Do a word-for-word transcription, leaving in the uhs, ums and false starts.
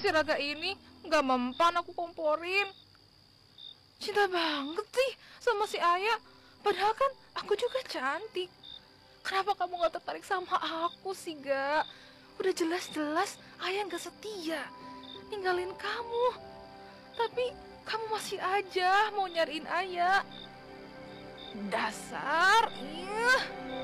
si Raga ini nggak mempan aku komporin. Cinta banget sih sama si Ayah. Padahal kan aku juga cantik. Kenapa kamu gak tertarik sama aku sih, Ga? Udah jelas-jelas Ayah gak setia, ninggalin kamu. Tapi kamu masih aja mau nyariin Ayah. Dasar, ih.